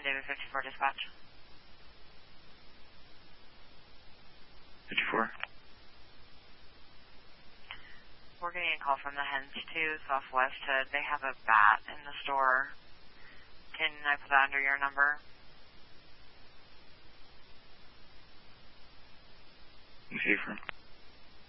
David 54 dispatch. 54. We're getting a call from the Hens 2 Southwest Hood. They have a bat in the store. Can I put that under your number? Safer.